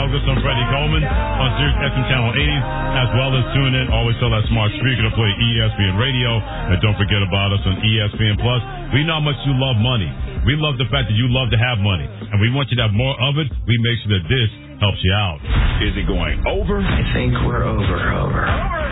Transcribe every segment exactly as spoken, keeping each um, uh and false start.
Focus on Freddie Coleman on Sirius X M Channel eighty, as well as tune in. Always tell that smart speaker to play E S P N Radio. And don't forget about us on E S P N Plus. We know how much you love money. We love the fact that you love to have money. And we want you to have more of it. We make sure that this helps you out. Is it going over? I think we're over, over.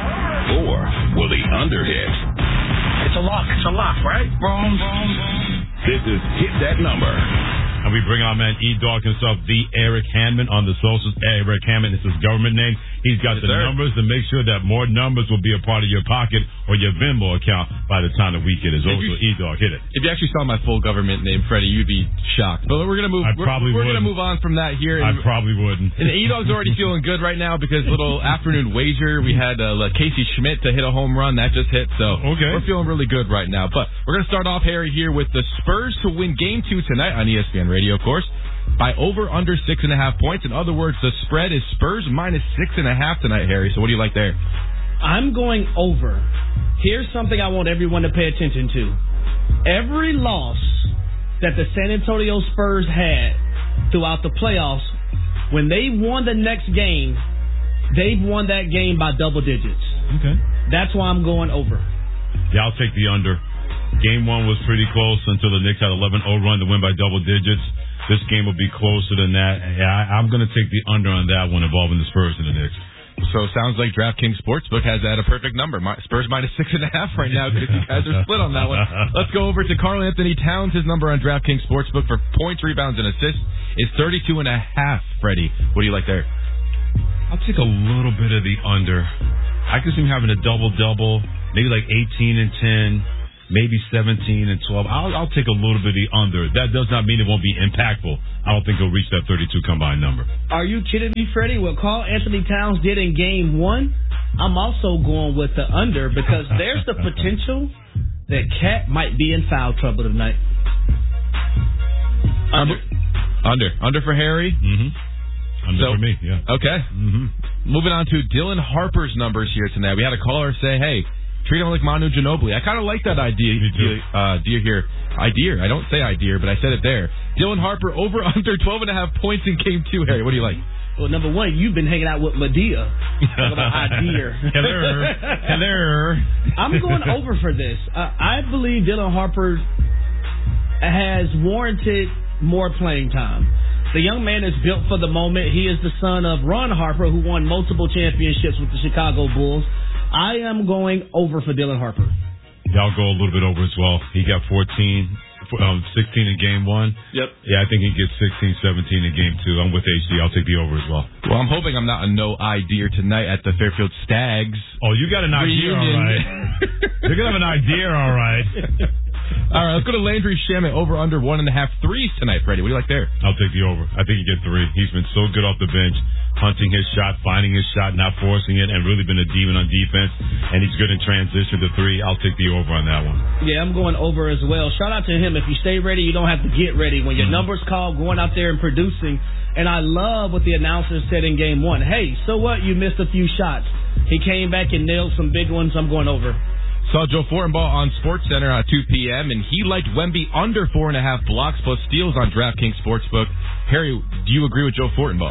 Or will the under hit? It's a lock. It's a lock, right? Wrong, wrong, wrong. This is Hit That Number. And we bring our man E-Dog himself, the Eric Handman, on the socials. Eric Handman is his government name. He's got yes, the sir. numbers to make sure that more numbers will be a part of your pocket or your Venmo account by the time the weekend is over. So E-Dog, hit it. If you actually saw my full government name, Freddie, you'd be shocked. But we're gonna move. I we're probably we're wouldn't. gonna move on from that here. I And, probably wouldn't. and E-Dog's already feeling good right now because little afternoon wager. We had uh, Casey Schmidt to hit a home run that just hit. So okay. we're feeling really good right now. But we're gonna start off, Harry, here with the Spurs to win Game Two tonight on E S P N Radio, of course, by over under six and a half points. In other words, the spread is Spurs minus six and a half tonight, Harry. So what do you like there? I'm going over. Here's something I want everyone to pay attention to. Every loss that the San Antonio Spurs had throughout the playoffs, when they won the next game, they've won that game by double digits. Okay. That's why I'm going over. Yeah, I'll take the under. Game one was pretty close until the Knicks had an eleven oh run to win by double digits. This game will be closer than that. Yeah, I, I'm going to take the under on that one involving the Spurs and the Knicks. So it sounds like DraftKings Sportsbook has that a perfect number. My, Spurs minus six and a half right now because you guys are split on that one. Let's go over to Karl Anthony Towns. His number on DraftKings Sportsbook for points, rebounds, and assists is thirty-two and a half. Freddie, what do you like there? I'll take a little bit of the under. I can see him having a double-double, maybe like eighteen and ten. Maybe seventeen and twelve. I'll, I'll take a little bit of the under. That does not mean it won't be impactful. I don't think he'll reach that thirty-two combined number. Are you kidding me, Freddie? What Karl Anthony Towns did in game one, I'm also going with the under because there's the potential that Cat might be in foul trouble tonight. Under. Under. Under for Harry? Mm-hmm. Under so, for me, yeah. Okay. Mm-hmm. Moving on to Dylan Harper's numbers here tonight. We had a caller say, hey, treat him like Manu Ginobili. I kind of like that idea. Me too. Uh, idea here. Idea. I don't say idea, but I said it there. Dylan Harper over under twelve and a half points in game two. Harry, what do you like? Well, number one, you've been hanging out with Medea. Talk about idea. Hello. Hello. I'm going over for this. Uh, I believe Dylan Harper has warranted more playing time. The young man is built for the moment. He is the son of Ron Harper, who won multiple championships with the Chicago Bulls. I am going over for Dylan Harper. Yeah, I'll go a little bit over as well. He got fourteen, um, sixteen in game one. Yep. Yeah, I think he gets sixteen, seventeen in game two. I'm with H D. I'll take the over as well. Well, I'm hoping I'm not a no idea tonight at the Fairfield Stags. Oh, you got an idea, all right. You're going to have an idea, all right. All right, let's go to Landry Shamet over under one and a half threes tonight, Freddie. What do you like there? I'll take the over. I think he gets three. He's been so good off the bench, hunting his shot, finding his shot, not forcing it, and really been a demon on defense. And he's good in transition to three. I'll take the over on that one. Yeah, I'm going over as well. Shout out to him. If you stay ready, you don't have to get ready. When your number's called, going out there and producing. And I love what the announcer said in game one. Hey, so what? You missed a few shots. He came back and nailed some big ones. I'm going over. Saw Joe Fortenbaugh on SportsCenter at two p.m., and he liked Wemby under four and a half blocks plus steals on DraftKings Sportsbook. Harry, do you agree with Joe Fortenbaugh?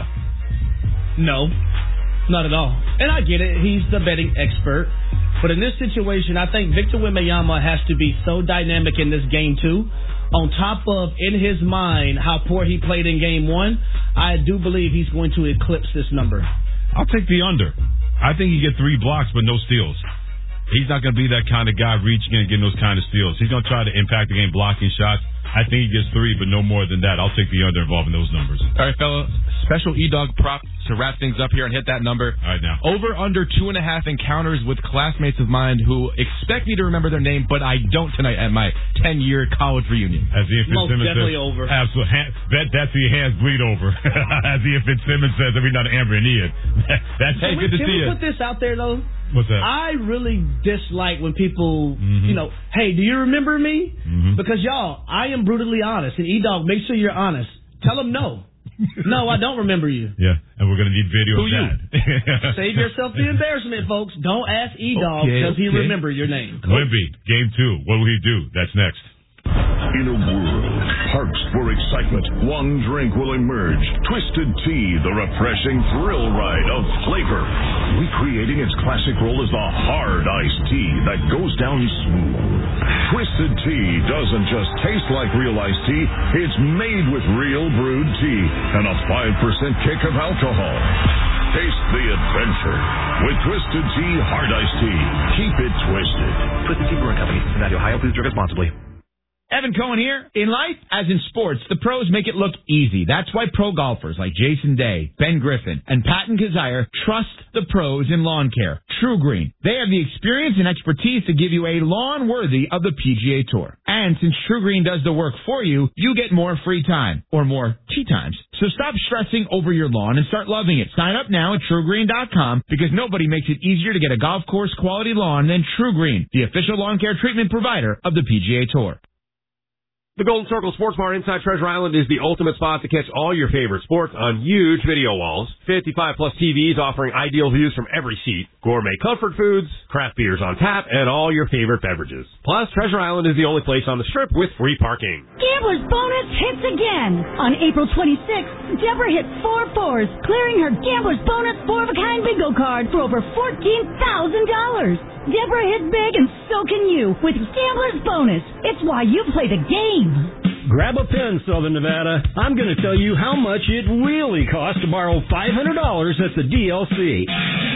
No, not at all. And I get it. He's the betting expert. But in this situation, I think Victor Wembanyama has to be so dynamic in this game, too. On top of, in his mind, how poor he played in game one, I do believe he's going to eclipse this number. I'll take the under. I think he get three blocks but no steals. He's not going to be that kind of guy reaching in and getting those kind of steals. He's going to try to impact the game blocking shots. I think he gets three, but no more than that. I'll take the under involving those numbers. All right, fella. Special E-Dog prop to wrap things up here and hit that number. All right, now. Over under two and a half encounters with classmates of mine who expect me to remember their name, but I don't tonight at my ten-year college reunion. As the infant Most Simmons definitely says, over. Absolutely. Ha- that, that's the hands bleed over. As the infant Simmons says, every night Amber and Ian. That's Hey, good to can see we you. put this out there, though? What's that? I really dislike when people, mm-hmm. you know, hey, do you remember me? Mm-hmm. Because, y'all, I am brutally honest. And, E-Dog, make sure you're honest. Tell them no. No, I don't remember you. Yeah, and we're going to need video Who of that. Save yourself the embarrassment, folks. Don't ask E-Dog okay, because he okay. remember your name. Wemby, game two. What will he do? That's next. In a world parched for excitement, one drink will emerge. Twisted Tea, the refreshing thrill ride of flavor. Recreating its classic role as the hard iced tea that goes down smooth. Twisted Tea doesn't just taste like real iced tea, it's made with real brewed tea and a five percent kick of alcohol. Taste the adventure with Twisted Tea Hard Iced Tea. Keep it twisted. Twisted Tea Brewing Company, Cincinnati, Ohio. Please drink responsibly. Evan Cohen here. In life, as in sports, the pros make it look easy. That's why pro golfers like Jason Day, Ben Griffin, and Patton Kazire trust the pros in lawn care. True Green. They have the experience and expertise to give you a lawn worthy of the P G A Tour. And since True Green does the work for you, you get more free time, or more tea times. So stop stressing over your lawn and start loving it. Sign up now at True Green dot com because nobody makes it easier to get a golf course quality lawn than True Green, the official lawn care treatment provider of the P G A Tour. The Golden Circle Sports Bar inside Treasure Island is the ultimate spot to catch all your favorite sports on huge video walls. fifty-five plus T Vs offering ideal views from every seat. Gourmet comfort foods, craft beers on tap, and all your favorite beverages. Plus, Treasure Island is the only place on the Strip with free parking. Gambler's Bonus hits again. On April twenty-sixth, Deborah hit four fours, clearing her Gambler's Bonus four-of-a-kind bingo card for over fourteen thousand dollars. Deborah hit big, and so can you with Gambler's Bonus. It's why you play the game. Grab a pen, Southern Nevada. I'm going to tell you how much it really costs to borrow five hundred dollars at the D L C.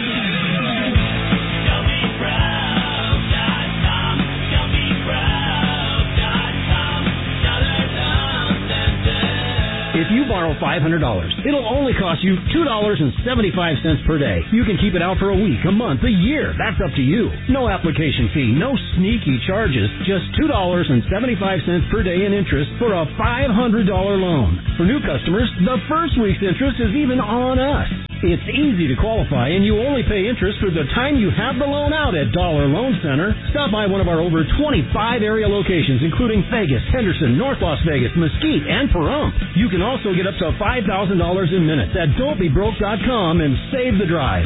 If you borrow five hundred dollars, it'll only cost you two dollars and seventy-five cents per day. You can keep it out for a week, a month, a year. That's up to you. No application fee, no sneaky charges, just two dollars and seventy-five cents per day in interest for a five hundred dollars loan. For new customers, the first week's interest is even on us. It's easy to qualify, and you only pay interest for the time you have the loan out at Dollar Loan Center. Stop by one of our over twenty-five area locations, including Vegas, Henderson, North Las Vegas, Mesquite, and Pahrump. You can also get up to five thousand dollars in minutes at don't be broke dot com and save the drive.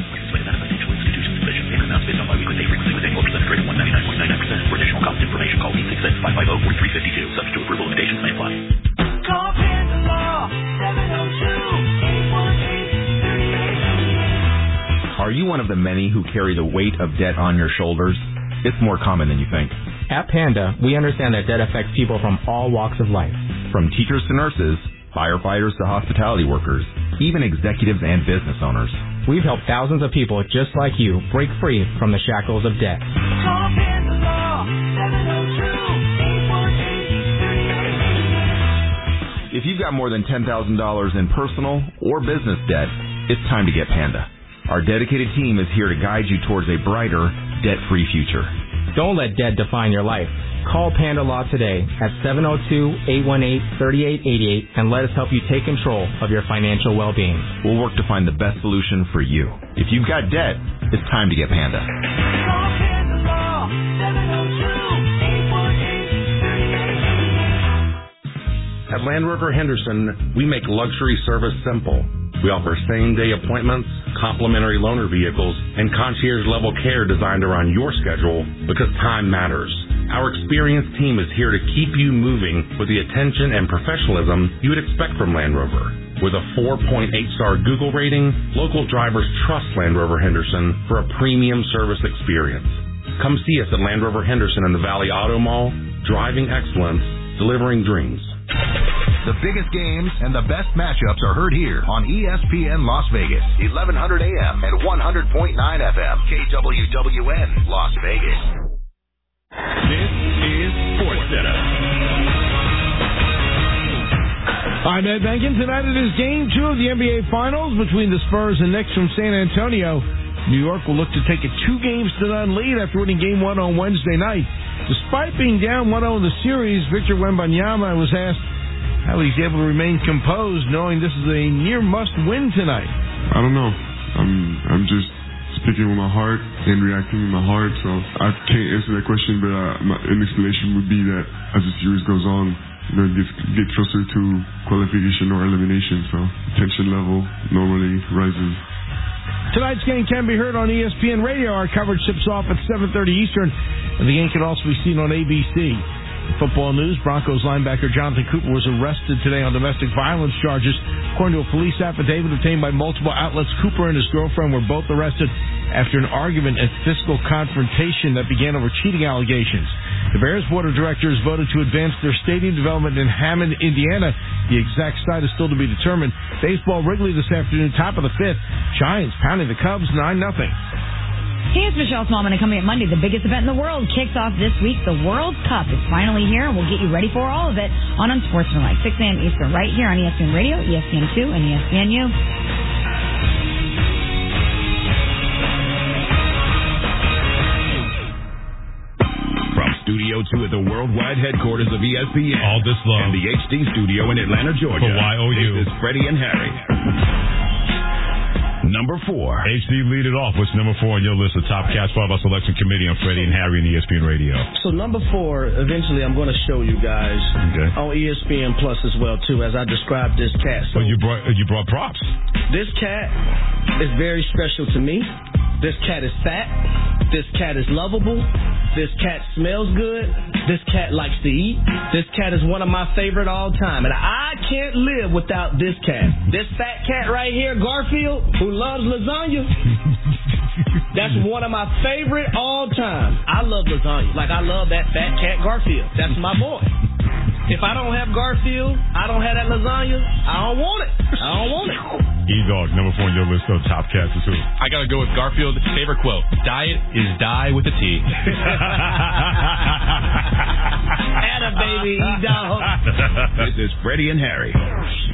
For additional cost information, call eight six six, five five zero, four three five two. Subject to approval, limitations may apply. Call Panda Law, seven oh two, eight one eight, three eight eight eight. Are you one of the many who carry the weight of debt on your shoulders? It's more common than you think. At Panda, we understand that debt affects people from all walks of life. From teachers to nurses, firefighters to hospitality workers, even executives and business owners. We've helped thousands of people just like you break free from the shackles of debt. Call Panda Law, seven oh two, eight one eight, three eight eight eight. If you've got more than ten thousand dollars in personal or business debt, it's time to get Panda. Our dedicated team is here to guide you towards a brighter, debt-free future. Don't let debt define your life. Call Panda Law today at seven oh two, eight one eight, three eight eight eight and let us help you take control of your financial well-being. We'll work to find the best solution for you. If you've got debt, it's time to get Panda. Call Panda Law, seven oh two, eight one eight, three eight eight eight. At Land Rover Henderson, we make luxury service simple. We offer same-day appointments, complimentary loaner vehicles, and concierge-level care designed around your schedule because time matters. Our experienced team is here to keep you moving with the attention and professionalism you would expect from Land Rover. With a four point eight star Google rating, local drivers trust Land Rover Henderson for a premium service experience. Come see us at Land Rover Henderson in the Valley Auto Mall, driving excellence, delivering dreams. The biggest games and the best matchups are heard here on E S P N Las Vegas, eleven hundred A M and one hundred point nine F M, K W W N, Las Vegas. This is Sports Center. I'm Ed Benkin. Tonight it is Game two of the N B A Finals between the Spurs and Knicks from San Antonio. New York will look to take a two games to none lead after winning Game one on Wednesday night. Despite being down one oh in the series, Victor Wembanyama was asked how he's able to remain composed knowing this is a near must-win tonight. I don't know. I'm I'm just speaking with my heart and reacting with my heart, so I can't answer that question, but uh, my, an explanation would be that as the series goes on, you know, it gets get closer to qualification or elimination, so tension level normally rises. Tonight's game can be heard on E S P N Radio. Our coverage tips off at seven thirty Eastern, and the game can also be seen on A B C. Football news, Broncos linebacker Jonathan Cooper was arrested today on domestic violence charges. According to a police affidavit obtained by multiple outlets, Cooper and his girlfriend were both arrested after an argument and physical confrontation that began over cheating allegations. The Bears board of directors voted to advance their stadium development in Hammond, Indiana. The exact site is still to be determined. Baseball, Wrigley this afternoon, top of the fifth. Giants pounding the Cubs nine nothing. Here's Michelle Smallman, and coming up Monday, the biggest event in the world kicks off this week. The World Cup is finally here, and we'll get you ready for all of it on Unsportsmanlike, six a.m. Eastern, right here on E S P N Radio, E S P N two, and E S P N U. From Studio two at the worldwide headquarters of E S P N. All this love. And the H D studio in Atlanta, Georgia. For Y O U. This is Freddie and Harry. Number four. H D, lead it off. What's number four on your list of top cats for our selection committee on Freddie and Harry and E S P N Radio? So number four, eventually I'm going to show you guys okay. on E S P N Plus as well, too, as I described this cat. So well, you brought you brought props. This cat is very special to me. This cat is fat. This cat is lovable. This cat smells good. This cat likes to eat. This cat is one of my favorite all time. And I can't live without this cat. This fat cat right here, Garfield, who loves lasagna. That's one of my favorite all time. I love lasagna. Like, I love that fat cat, Garfield. That's my boy. If I don't have Garfield, I don't have that lasagna, I don't want it. I don't want it. E-Dog, number four on your list of top cats is who? I got to go with Garfield's favorite quote. Diet is die with a T. Atta baby, E-Dog. This is Freddie and Harry.